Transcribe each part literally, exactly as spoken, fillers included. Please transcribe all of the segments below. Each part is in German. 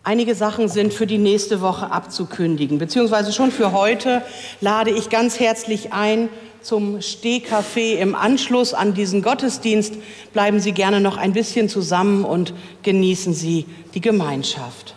Einige Sachen sind für die nächste Woche abzukündigen, beziehungsweise schon für heute lade ich ganz herzlich ein zum Stehkaffee im Anschluss an diesen Gottesdienst. Bleiben Sie gerne noch ein bisschen zusammen und genießen Sie die Gemeinschaft.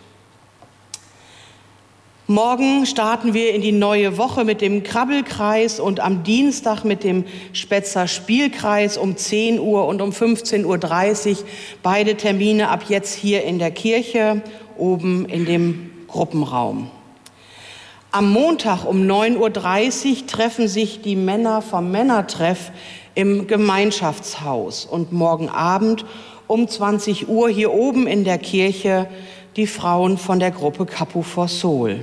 Morgen starten wir in die neue Woche mit dem Krabbelkreis und am Dienstag mit dem Spätzer Spielkreis um zehn Uhr und um fünfzehn Uhr dreißig. Beide Termine ab jetzt hier in der Kirche, oben in dem Gruppenraum. Am Montag um neun Uhr dreißig treffen sich die Männer vom Männertreff im Gemeinschaftshaus und morgen Abend um zwanzig Uhr hier oben in der Kirche die Frauen von der Gruppe Capo for Soul.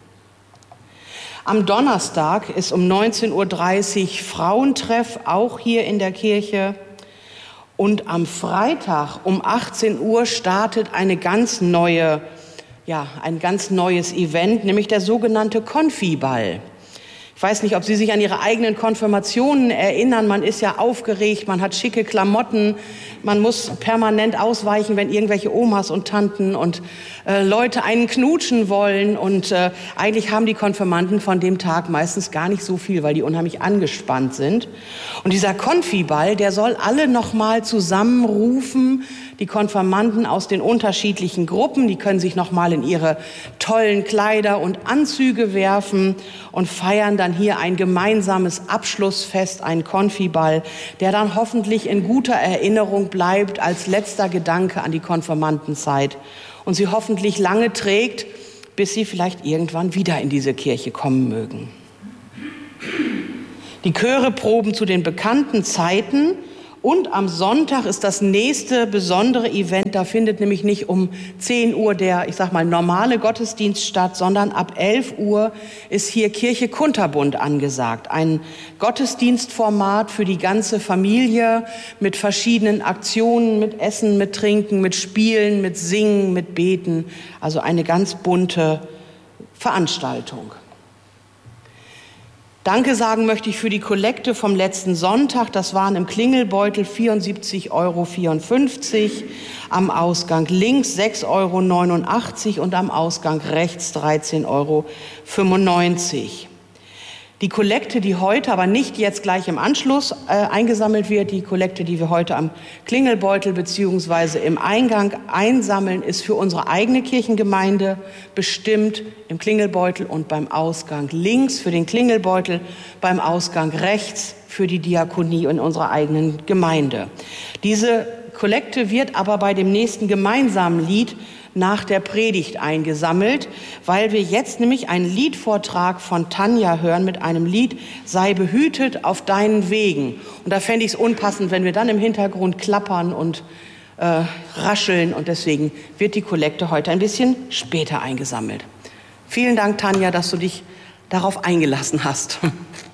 Am Donnerstag ist um neunzehn Uhr dreißig Frauentreff, auch hier in der Kirche. Und am Freitag um achtzehn Uhr startet eine ganz neue, ja, ein ganz neues Event, nämlich der sogenannte Konfiball. Ich weiß nicht, ob Sie sich an Ihre eigenen Konfirmationen erinnern. Man ist ja aufgeregt, man hat schicke Klamotten, man muss permanent ausweichen, wenn irgendwelche Omas und Tanten und äh, Leute einen knutschen wollen. Und äh, eigentlich haben die Konfirmanden von dem Tag meistens gar nicht so viel, weil die unheimlich angespannt sind. Und dieser Konfiball, der soll alle noch mal zusammenrufen, die Konfirmanden aus den unterschiedlichen Gruppen, die können sich noch mal in ihre tollen Kleider und Anzüge werfen und feiern dann hier ein gemeinsames Abschlussfest, ein Konfiball, der dann hoffentlich in guter Erinnerung bleibt als letzter Gedanke an die Konfirmandenzeit und sie hoffentlich lange trägt, bis sie vielleicht irgendwann wieder in diese Kirche kommen mögen. Die Chöre proben zu den bekannten Zeiten. Und am Sonntag ist das nächste besondere Event. Da findet nämlich nicht um zehn Uhr der, ich sag mal, normale Gottesdienst statt, sondern ab elf Uhr ist hier Kirche Kunterbund angesagt. Ein Gottesdienstformat für die ganze Familie mit verschiedenen Aktionen, mit Essen, mit Trinken, mit Spielen, mit Singen, mit Beten. Also eine ganz bunte Veranstaltung. Danke sagen möchte ich für die Kollekte vom letzten Sonntag. Das waren im Klingelbeutel vierundsiebzig Euro vierundfünfzig, am Ausgang links sechs Euro neunundachtzig und am Ausgang rechts dreizehn Euro fünfundneunzig. Die Kollekte, die heute, aber nicht jetzt gleich im Anschluss äh, eingesammelt wird, die Kollekte, die wir heute am Klingelbeutel beziehungsweise im Eingang einsammeln, ist für unsere eigene Kirchengemeinde bestimmt im Klingelbeutel und beim Ausgang links für den Klingelbeutel, beim Ausgang rechts für die Diakonie in unserer eigenen Gemeinde. Diese Kollekte wird aber bei dem nächsten gemeinsamen Lied nach der Predigt eingesammelt, weil wir jetzt nämlich einen Liedvortrag von Tanja hören mit einem Lied Sei behütet auf deinen Wegen. Und da fände ich es unpassend, wenn wir dann im Hintergrund klappern und äh, rascheln. Und deswegen wird die Kollekte heute ein bisschen später eingesammelt. Vielen Dank, Tanja, dass du dich darauf eingelassen hast.